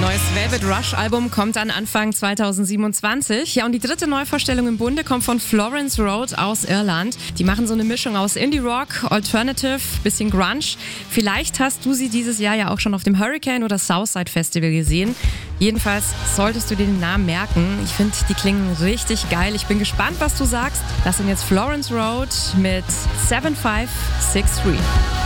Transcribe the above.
Neues Velvet Rush Album kommt dann Anfang 2027. Ja, und die dritte Neuvorstellung im Bunde kommt von Florence Road aus Irland. Die machen so eine Mischung aus Indie-Rock, Alternative, bisschen Grunge. Vielleicht hast du sie dieses Jahr ja auch schon auf dem Hurricane oder Southside Festival gesehen. Jedenfalls solltest du dir den Namen merken. Ich finde, die klingen richtig geil. Ich bin gespannt, was du sagst. Das sind jetzt Florence Road mit 7563.